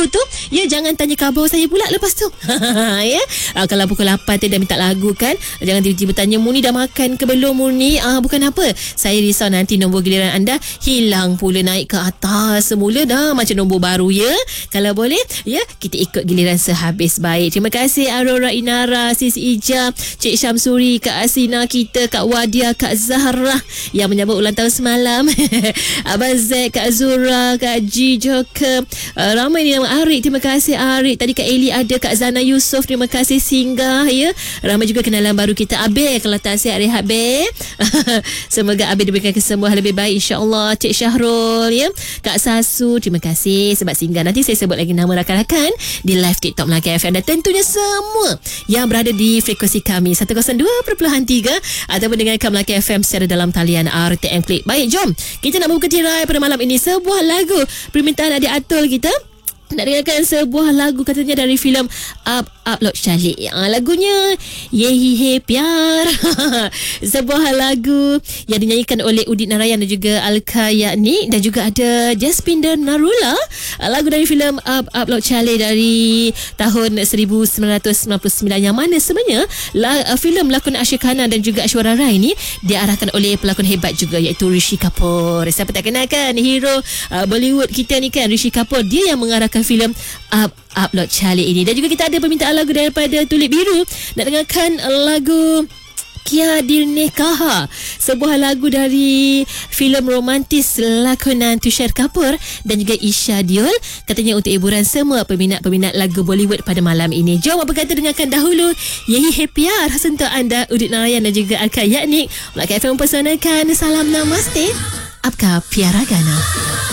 lagu tu, ya jangan tanya khabar saya pula lepas tu. Ya. Kalau pukul 8 tu dah minta lagu kan, jangan tiba-tiba tanya Muni dah makan ke belum Muni. Bukan apa. Saya risau nanti nombor giliran anda hilang pula, naik ke atas semula dah macam nombor baru ya. Kalau boleh, ya kita ikut giliran sehabis baik. Terima kasih Aurora Inara, Sis Ija, Cik Syamsuri, Kak Asina kita, Kak Wadia, Kak Zahra yang menyambut ulang tahun semalam. Abang Z, Kak Zura, Kak G juga. Ramai ni nama Arik. Terima kasih Arik. Tadi Kak Eli ada, Kak Zana Yusof. Terima kasih singgah ya. Ramai juga kenalan baru kita. Abe, kalau tak sihat rehat Abe. Semoga Abe diberikan kesembuhan lebih baik insya-Allah. Cik Syahrul ya. Kak Sasu, terima kasih sebab singgah. Nanti saya sebut lagi nama rakan-rakan di live TikTok Melaka FM dan tentunya semua yang berada di frekuensi kami 102.3 ataupun dengarkan Melaka FM secara dalam talian RTM Klik. Baik, jom kita nak membuka tirai pada malam ini. Sebuah lagu permintaan adik Atul kita nak dengarkan sebuah lagu katanya dari filem Upload Charlie. Lagunya Yehi He Pyar. Sebuah lagu yang dinyanyikan oleh Udit Narayan dan juga Alka Yakni dan juga ada Jaspin dan Narula. Lagu dari filem Upload Charlie dari tahun 1999 yang mana sebenarnya filem lakon Ashikana dan juga Aishwarya Rai ni diarahkan oleh pelakon hebat juga iaitu Rishi Kapoor. Siapa tak kenal kan hero Bollywood kita ni kan, Rishi Kapoor. Dia yang mengarahkan filem Upload Charlie ini. Dan juga kita ada permintaan lagu daripada Tulip Biru. Nak dengarkan lagu Kia Dirnekaha, sebuah lagu dari filem romantis lakonan Tushar Kapoor dan juga Isha Diol. Katanya untuk hiburan semua peminat-peminat lagu Bollywood pada malam ini. Jom apa kata dengarkan dahulu Yehi He Pyar untuk anda Udit Narayan dan juga Alka Yakni. Melaka FM mempersanakan salam namaste. Apka Piara Gana.